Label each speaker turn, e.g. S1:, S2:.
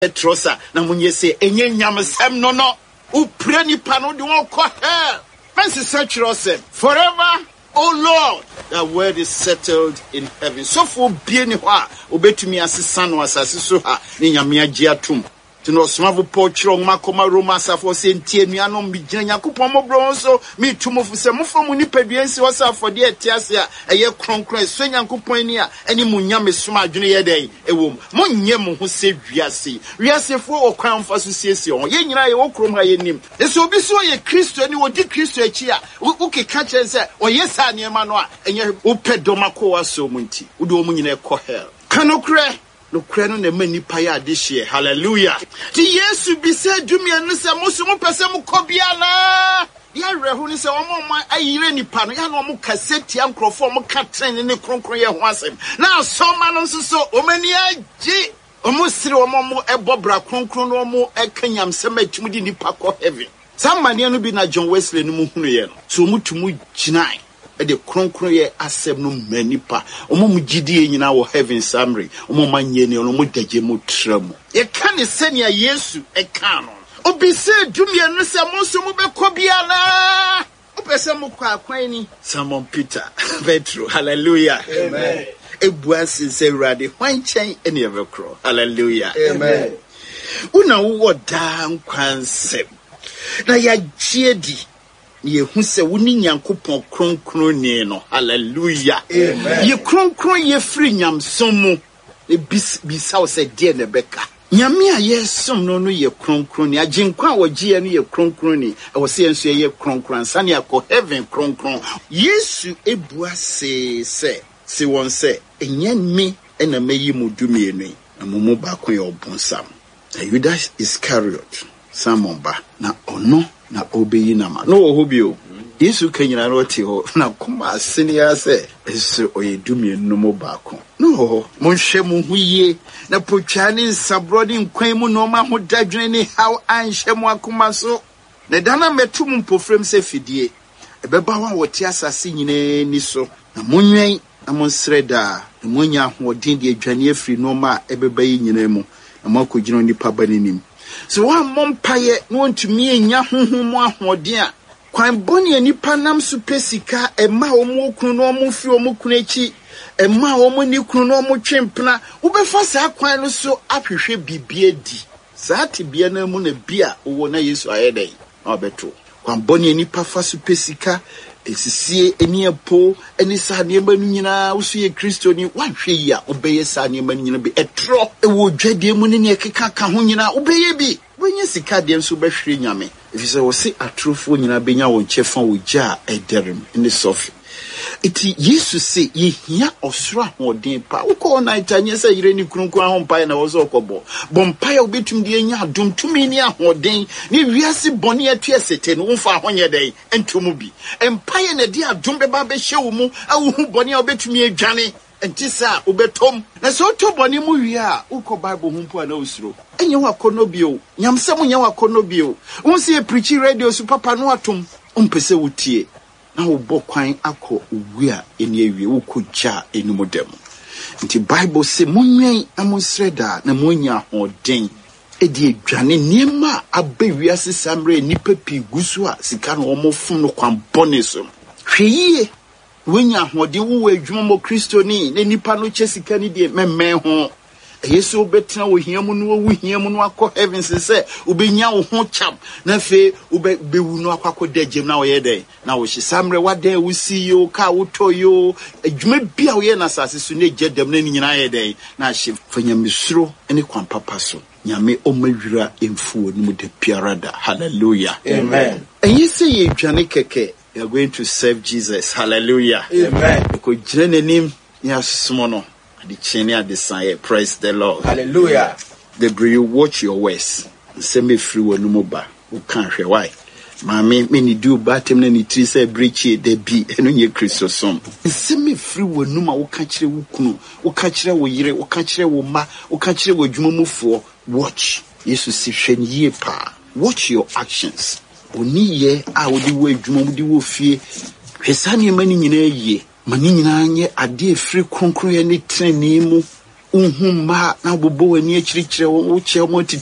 S1: Trosa na munye se enye nyamsem no upre nipa no de won kɔ hell. Fancy search yourself forever. Oh Lord, that word is settled in heaven. So for being hwa obetumi asesa no asase so ha ne nyame agye atum. Tino smavo pochro makoma Roma safo se ntie nuanom bi gina yakopon mobro so me tumofo se mofamu ni paduansi wasafo de etiase a eye kronkron so yakopon ni a eni munyame soma adwene ye den ewom monye mo ho se wiasefo okwan fa so siesie on ye nyina ye wokrom ha ye nim eso obi so ye Kristo ni wodi Kristo achi a ukeka chen se oye sa niema no a enye upedoma ko waso munti wode o munyina ekɔ hell kanokre no kreno ne mani paya adishie. Hallelujah. Ti Yesu bi se dumia no se musu mu pese mu kobia na. Ya rehu ni se omo ayire nipa no ya no mu kaseti ankrofo mu katren ne kronkron ye ho asem. Na soma no so omani agi. Omo sire omo mu ebobra kronkron no omo ekanyam sem atum di nipa ko heaven. Samane no bi na John Wesley no mu hunu ye no. So mutumu ginai. The kronkron ye asem no manipa omo mugidie nyina wo heaven summary omo manye ne omo dagye mu tramo ye ka ne senia Yesu e ka no obi se dumie no se mo so mo be kobia na opese mo kwa kwan ni Simon Peter Petro. Hallelujah. Amen. Ebuasi se rade hwan chen ene evekro. Hallelujah. Amen. Una wo dan kwansem na ya giedi ye hu se woni nyankopon kronkron ni no. Hallelujah. Amen. Ye kronkron ye free nyamsom mu e bisa o se de ne beka nyame a ye som no ye kronkron ni aginkwa wo gie no ye kronkron ni e wo se enso ye kronkron sane akọ heaven kronkron. Yesu ebua se won se enye mi ena meyi mu dumie no amumu ba ko ye obonsam. Judas Iscariot Simon ba na ono na obeyi na ma no hobio Yesu kanyina no ti ho na kuma asene ya se eso oyedumie no mo baako no monhwe mo huye na potwane nsabrodi nkwan mu no ma ho dadwene ni how anhwe mo akoma so na dana metum mpofrem se fidie ebeba wa wote asase nyina ni so na monwen amonsreda na monya hoodin de adwane afri no ma ebeba yi nyina mu na makogino nipa banenim. So one mompaye no ntumi enya honhom ahoden a kwan boni anipa nam so pesika ema omo kunu no omo fi omo kunu echi ema omo ni kunu no omo twempena ubefa sa kwan no so ahwehwe bibie di saa tibia na mu na bia wo na Yesu ayedai obeto kwan boni anipa fa so pesika esisie eni epo eni sa ne ba nyina wo so ye Kristo ni wanhwe yi a obeye sa ne ba nyina bi etro ewo dwadie mu ne ne keka ka ho nyina obeye bi wenye sika de nso behwere nyame efise wo se atrofo nyina benya wo nchefa wo gya ederem in the sofi iti Yesu se ye hia osoro ahoden pa ukọ na itanye se yire ni kronkron ahompa na wo so okobo bompa ya obetum de enya adom tumi ni ahoden ni wiase bone atu esete no mfa ahonye den entomu bi empire na de adom beba be hye wo mu awu bone obetumi adwane entisa ubetom na so to bone mu wi a ukọ Bible humpo na osuro enye wakono bio nyamsem nya wakono bio wonse e preach radio su papa no atom ompese wotie na obokwan akọ uwi a eni awie wokogya enumodem nti Bible se monwen amonsreda na monya hoden edi adwane niema abawiase samre nipa pi gusu a sika no omofum no kwan bone so hweyie wenya hoden wo adwuma mo Kristo ni ne nipa no chesika ni de memmen ho Yesu betra wo hiamu no wo hiamu no akọ heaven se ubenya wo ho cham na fe ubewu no akọ dagem na wo ye den na wo hye samre wadan wo si yo ka wo toyo adwuma bia wo ye na sase so ne jedem na nyina ye den na hye fanyamesuro ene kwan papa so nyame omawira emfuo ni mu de piarada. Hallelujah. Amen. And you say ye dwane keke you are going to serve Jesus. Hallelujah. Amen. Ko jene nim ya sumono the chene at the sign. Praise the Lord. Hallelujah. The you watch your words. Send me free one moba. Who can't hear why? Mammy, many do batem ni tree say breach de be and ye Christos some. Send me free one numa who catch wukunu, who catch wo yere, who catch wo ma, who catch wo jumu for. Watch. Yesu si shen ye pa. Watch your actions. Oni ye a wodi wo jumu wodi wo fie. Hesani mani nyina ye. Mani nyina nye ade free konkron ye ne treni mu Uhumma na bobo ani akyirikyire wo wo kye mo